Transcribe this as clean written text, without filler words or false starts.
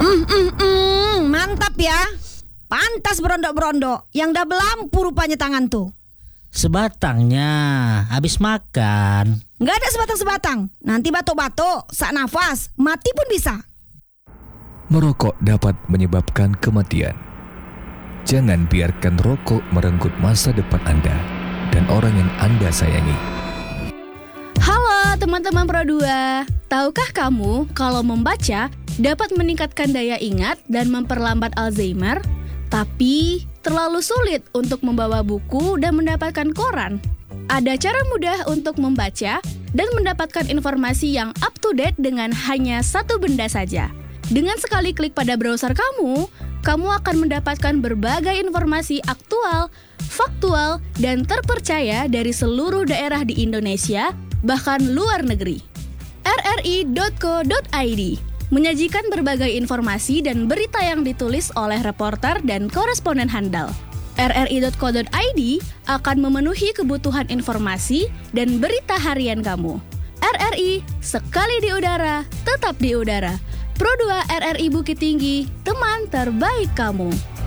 Mantap ya. Pantas berondok-berondok. Yang dah belampu rupanya tangan tuh. Sebatangnya, habis makan. Nggak ada sebatang-sebatang. Nanti batuk-batuk, sak nafas, mati pun bisa. Merokok dapat menyebabkan kematian. Jangan biarkan rokok merenggut masa depan Anda dan orang yang Anda sayangi. Halo teman-teman Pro2. Tahukah kamu kalau membaca dapat meningkatkan daya ingat dan memperlambat Alzheimer? Tapi terlalu sulit untuk membawa buku dan mendapatkan koran. Ada cara mudah untuk membaca dan mendapatkan informasi yang up to date dengan hanya satu benda saja. Dengan sekali klik pada browser kamu akan mendapatkan berbagai informasi aktual, faktual, dan terpercaya dari seluruh daerah di Indonesia, bahkan luar negeri. rri.co.id menyajikan berbagai informasi dan berita yang ditulis oleh reporter dan koresponden handal. rri.co.id akan memenuhi kebutuhan informasi dan berita harian kamu. RRI, sekali di udara, tetap di udara. Pro2 RRI Bukit Tinggi, teman terbaik kamu.